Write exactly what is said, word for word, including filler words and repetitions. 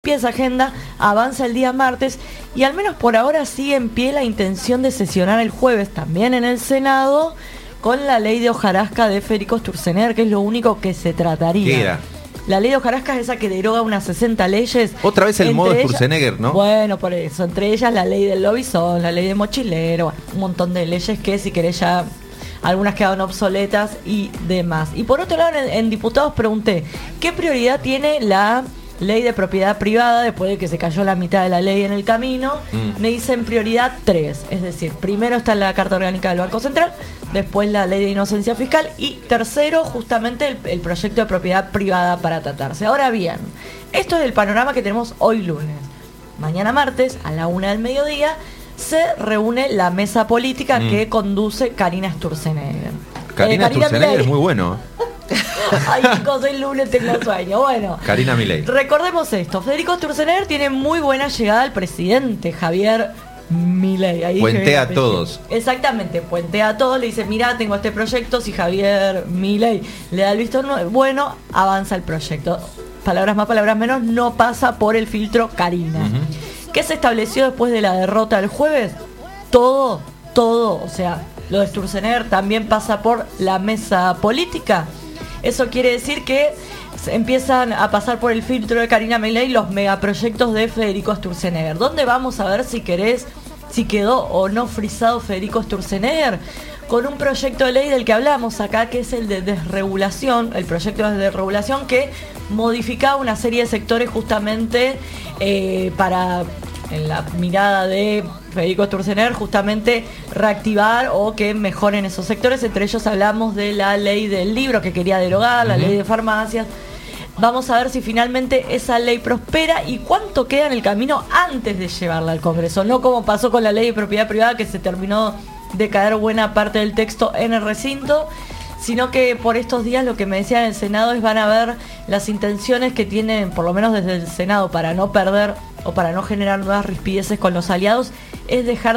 pie esa agenda, avanza el día martes y al menos por ahora sigue en pie la intención de sesionar el jueves también en el Senado con la ley de hojarasca de Federico Sturzenegger, que es lo único que se trataría. ¿Qué era? La ley de hojarasca es esa que deroga unas sesenta leyes. Otra vez el modo ellas, Sturzenegger, ¿no? Bueno, por eso. Entre ellas la ley del lobizón, la ley de mochilero, bueno, un montón de leyes que si querés ya algunas quedaron obsoletas y demás. Y por otro lado, en, en diputados pregunté, ¿qué prioridad tiene la ley de propiedad privada después de que se cayó la mitad de la ley en el camino? Mm. Me dicen prioridad tres, es decir, primero está la Carta Orgánica del Banco Central, después la ley de inocencia fiscal y tercero justamente el, el proyecto de propiedad privada para tratarse. Ahora bien, esto es el panorama que tenemos hoy lunes. Mañana martes a la una del mediodía se reúne la mesa política mm. que conduce Karina Sturzenegger. Karina, eh, Karina Sturzenegger es muy bueno. Ay, chicos, hoy lunes tengo sueño. Bueno, Karina Milei. Recordemos esto: Federico Sturzenegger tiene muy buena llegada al presidente Javier Milei. Ahí puentea a todos. Exactamente, puentea a todos. Le dice: mira, tengo este proyecto. Si Javier Milei le da el visto bueno, avanza el proyecto. Palabras más, palabras menos, no pasa por el filtro Karina. Uh-huh. ¿Qué se estableció después de la derrota del jueves? Todo, todo, o sea, lo de Sturzenegger también pasa por la mesa política. Eso quiere decir que empiezan a pasar por el filtro de Karina Milei los megaproyectos de Federico Sturzenegger. ¿Dónde vamos a ver si querés, si quedó o no frisado Federico Sturzenegger? Con un proyecto de ley del que hablamos acá, que es el de desregulación, el proyecto de desregulación que modificaba una serie de sectores justamente eh, para, en la mirada de Federico Sturzenegger, justamente reactivar o que mejoren esos sectores. Entre ellos hablamos de la ley del libro que quería derogar, la uh-huh. ley de farmacias. Vamos a ver si finalmente esa ley prospera y cuánto queda en el camino antes de llevarla al Congreso. No como pasó con la ley de propiedad privada, que se terminó de caer buena parte del texto en el recinto, sino que por estos días lo que me decían en el Senado es van a ver las intenciones que tienen, por lo menos desde el Senado, para no perder o para no generar nuevas rispideces con los aliados, es dejar